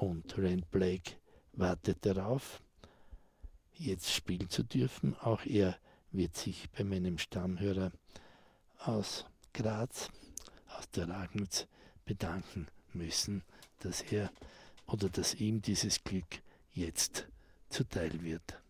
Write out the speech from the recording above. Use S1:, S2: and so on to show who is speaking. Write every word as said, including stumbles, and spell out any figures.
S1: Und Rand Blake wartet darauf, jetzt spielen zu dürfen. Auch er wird sich bei meinem Stammhörer aus Graz, aus der Ragnitz, bedanken müssen, dass er oder dass ihm dieses Glück jetzt zuteil wird.